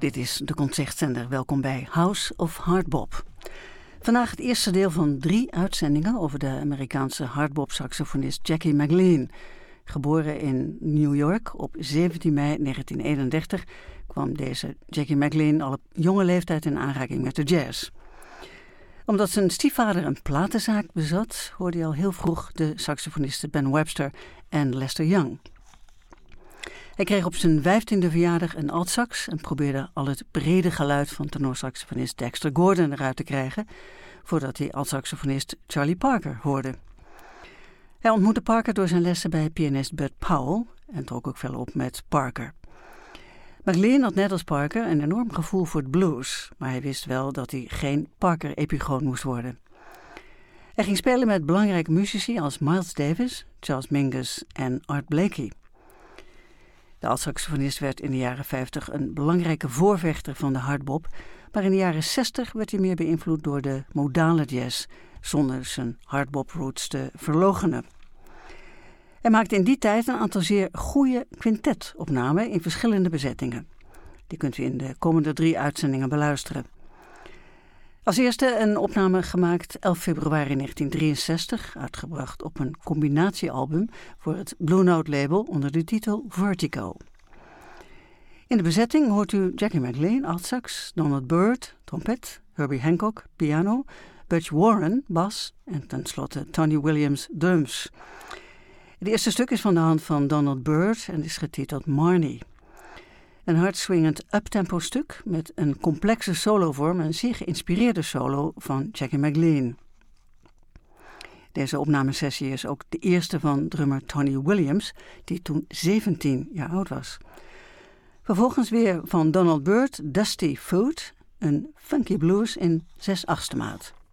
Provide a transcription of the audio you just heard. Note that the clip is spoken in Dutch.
Dit is de Concertzender. Welkom bij House of Hardbop. Vandaag het eerste deel van 3 uitzendingen over de Amerikaanse hardbop-saxofonist Jackie McLean. Geboren in New York op 17 mei 1931 kwam deze Jackie McLean al op jonge leeftijd in aanraking met de jazz. Omdat zijn stiefvader een platenzaak bezat, hoorde hij al heel vroeg de saxofonisten Ben Webster en Lester Young. Hij kreeg op zijn 15e verjaardag een altsax en probeerde al het brede geluid van tenorsaxofonist Dexter Gordon eruit te krijgen, voordat hij altsaxofonist Charlie Parker hoorde. Hij ontmoette Parker door zijn lessen bij pianist Bud Powell en trok ook veel op met Parker. McLean had net als Parker een enorm gevoel voor het blues, maar hij wist wel dat hij geen Parker-epigoon moest worden. Hij ging spelen met belangrijke muzici als Miles Davis, Charles Mingus en Art Blakey. De altsaxofonist werd in de jaren 50 een belangrijke voorvechter van de hardbop, maar in de jaren 60 werd hij meer beïnvloed door de modale jazz, zonder zijn hardbop-roots te verloochenen. Hij maakte in die tijd een aantal zeer goede quintetopnamen in verschillende bezettingen. Die kunt u in de komende 3 uitzendingen beluisteren. Als eerste een opname gemaakt 11 februari 1963, uitgebracht op een combinatiealbum voor het Blue Note label onder de titel Vertigo. In de bezetting hoort u Jackie McLean, altsax, Donald Byrd, trompet, Herbie Hancock, piano, Butch Warren, bas en tenslotte Tony Williams, drums. Het eerste stuk is van de hand van Donald Byrd en is getiteld Marnie. Een hardswingend uptempo stuk met een complexe solovorm en een zeer geïnspireerde solo van Jackie McLean. Deze opnamesessie is ook de eerste van drummer Tony Williams, die toen 17 jaar oud was. Vervolgens weer van Donald Byrd, Dusty Foot, een funky blues in 6/8 maat.